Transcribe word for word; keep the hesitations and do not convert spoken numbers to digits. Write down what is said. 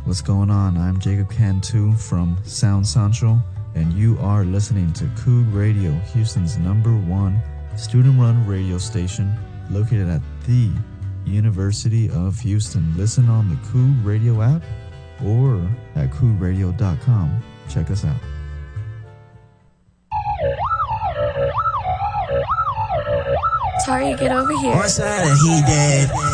What's going on? I'm Jacob Cantu from Sound Central, and you are listening to Coog Radio, Houston's number one student-run radio station located at the University of Houston. Listen on the Coog Radio app or at coog radio dot com. Check us out. Tari, get over here. One side and he dead.